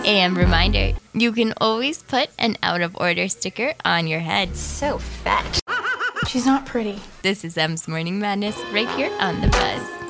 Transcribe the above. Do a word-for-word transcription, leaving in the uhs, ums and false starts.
And reminder, you can always put an out of order sticker on your head. So fat. She's not pretty. This is Em's Morning Madness right here on The Buzz.